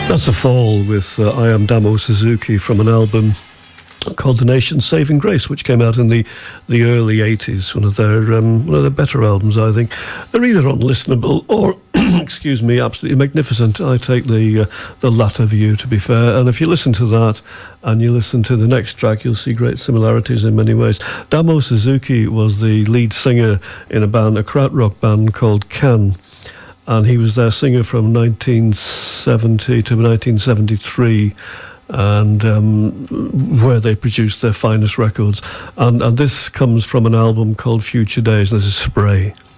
That's The Fall with I Am Damo Suzuki from an album called The Nation's Saving Grace, which came out in the early 80s, one of their better albums, I think. They're either unlistenable or, excuse me, absolutely magnificent. I take the latter view, to be fair, and if you listen to that and you listen to the next track, you'll see great similarities in many ways. Damo Suzuki was the lead singer in a krautrock band called Can, and he was their singer from 1970 to 1973, and where they produced their finest records. And this comes from an album called Future Days, and this is Spray.